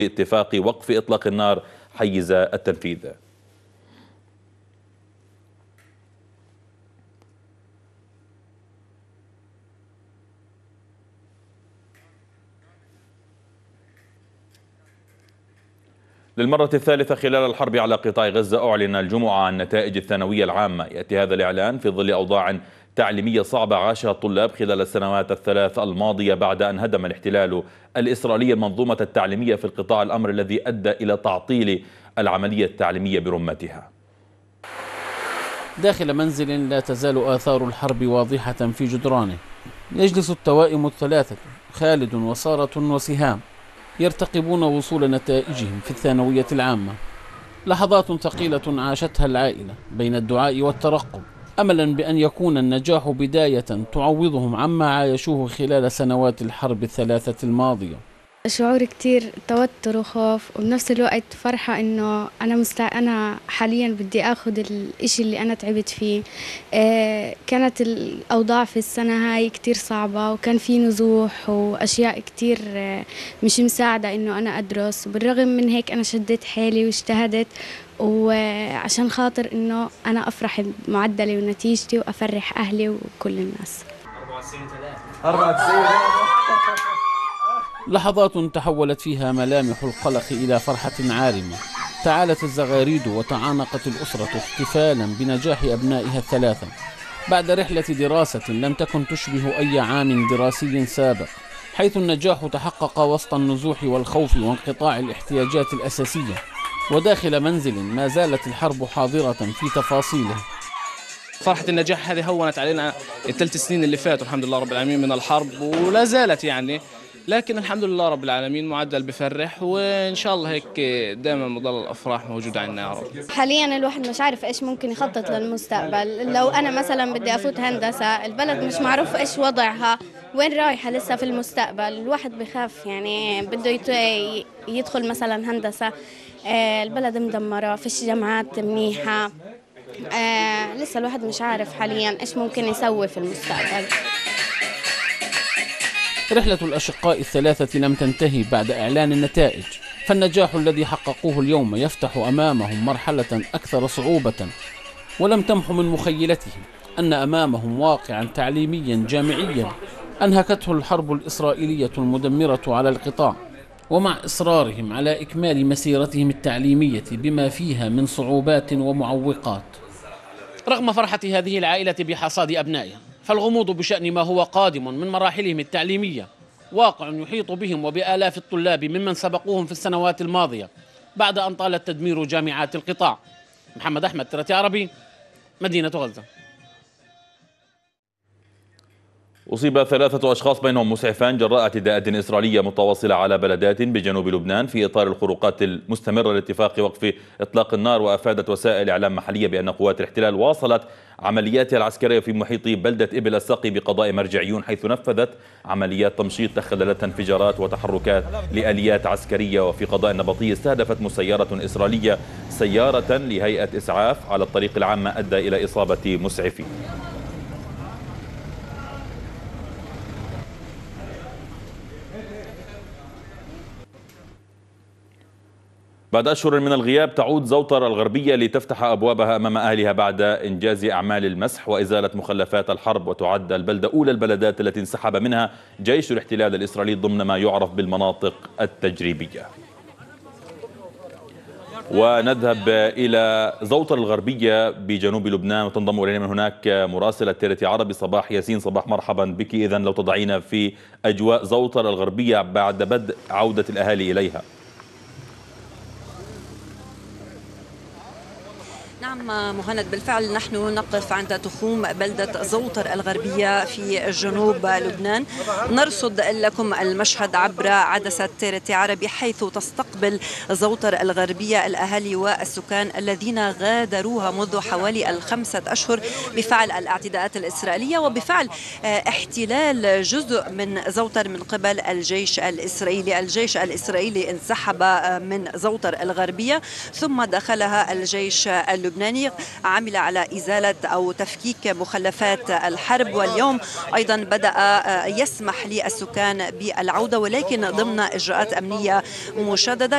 اتفاق وقف إطلاق النار حيز التنفيذ. للمرة الثالثة خلال الحرب على قطاع غزة أعلن الجمعة عن نتائج الثانوية العامة. يأتي هذا الإعلان في ظل أوضاع تعليمية صعبة عاشها الطلاب خلال السنوات الثلاث الماضية بعد أن هدم الاحتلال الإسرائيلي المنظومة التعليمية في القطاع، الأمر الذي أدى إلى تعطيل العملية التعليمية برمتها. داخل منزل لا تزال آثار الحرب واضحة في جدرانه يجلس التوائم الثلاثة خالد وسارة وسهام يرتقبون وصول نتائجهم في الثانوية العامة. لحظات ثقيلة عاشتها العائلة بين الدعاء والترقب، أملا بأن يكون النجاح بداية تعوضهم عما عايشوه خلال سنوات الحرب الثلاثة الماضية. شعور كتير توتر وخوف، وبنفس الوقت فرحة إنه أنا حاليا بدي أخذ الإشي اللي أنا تعبت فيه. كانت الأوضاع في السنة هاي كتير صعبة، وكان في نزوح وأشياء كتير مش مساعدة إنه أنا أدرس. بالرغم من هيك أنا شديت حيلي واجتهدت، وعشان خاطر إنه أنا أفرح بمعدلي ونتيجتي وأفرح أهلي وكل الناس. 94 لحظات تحولت فيها ملامح القلق إلى فرحة عارمة. تعالت الزغاريد وتعانقت الأسرة احتفالا بنجاح أبنائها الثلاثة بعد رحلة دراسة لم تكن تشبه أي عام دراسي سابق، حيث النجاح تحقق وسط النزوح والخوف وانقطاع الاحتياجات الأساسية، وداخل منزل ما زالت الحرب حاضرة في تفاصيله. فرحة النجاح هذه هونت علينا الثلاث سنين اللي فاتوا الحمد لله رب العالمين من الحرب، ولا زالت يعني، لكن الحمد لله رب العالمين معدل بفرح، وإن شاء الله هيك دائما مضل الأفراح موجودة عندنا يا رب. حاليا الواحد مش عارف إيش ممكن يخطط للمستقبل. لو أنا مثلا بدي أفوت هندسة، البلد مش معروف إيش وضعها، وين رايحة لسه في المستقبل. الواحد بخاف يعني بده يدخل مثلا هندسة، البلد مدمرة، فيش جامعات منيحة. لسه الواحد مش عارف حاليا إيش ممكن يسوي في المستقبل. رحلة الأشقاء الثلاثة لم تنتهي بعد إعلان النتائج، فالنجاح الذي حققوه اليوم يفتح أمامهم مرحلة أكثر صعوبة، ولم تمح من مخيلتهم أن أمامهم واقعا تعليميا جامعيا أنهكته الحرب الإسرائيلية المدمرة على القطاع، ومع إصرارهم على إكمال مسيرتهم التعليمية بما فيها من صعوبات ومعوقات. رغم فرحة هذه العائلة بحصاد أبنائها، فالغموض بشأن ما هو قادم من مراحلهم التعليمية واقع يحيط بهم وبآلاف الطلاب ممن سبقوهم في السنوات الماضية بعد أن طال تدمير جامعات القطاع. محمد أحمد، ترتي عربي، مدينة غزة. أصيب 3 أشخاص بينهم مسعفان جراء اعتداءات إسرائيلية متواصلة على بلدات بجنوب لبنان في إطار الخروقات المستمرة لاتفاق وقف إطلاق النار. وأفادت وسائل إعلام محلية بأن قوات الاحتلال واصلت عملياتها العسكرية في محيط بلدة إبل الساقي بقضاء مرجعيون، حيث نفذت عمليات تمشيط تخللت انفجارات وتحركات لآليات عسكرية. وفي قضاء النبطية استهدفت مسيرة إسرائيلية سيارة لهيئة إسعاف على الطريق العام، ما أدى إلى إصابة مسعفين. بعد أشهر من الغياب تعود زوطر الغربية لتفتح أبوابها أمام أهلها بعد إنجاز أعمال المسح وإزالة مخلفات الحرب، وتعد البلدة أولى البلدات التي انسحب منها جيش الاحتلال الإسرائيلي ضمن ما يعرف بالمناطق التجريبية. ونذهب إلى زوطر الغربية بجنوب لبنان، وتنضم إلينا من هناك مراسلة ترتي عربي صباح ياسين. صباح مرحبا بك. إذن لو تضعينا في أجواء زوطر الغربية بعد بدء عودة الأهالي إليها. نعم مهند، بالفعل نحن نقف عند تخوم بلدة زوطر الغربية في جنوب لبنان. نرصد لكم المشهد عبر عدسة ترتي عربي، حيث تستقبل زوطر الغربية الأهالي والسكان الذين غادروها منذ حوالي 5 أشهر بفعل الاعتداءات الإسرائيلية وبفعل احتلال جزء من زوطر من قبل الجيش الإسرائيلي. الجيش الإسرائيلي انسحب من زوطر الغربية ثم دخلها الجيش اللبناني، عمل على إزالة أو تفكيك مخلفات الحرب، واليوم أيضا بدأ يسمح للسكان بالعودة ولكن ضمن إجراءات أمنية مشددة.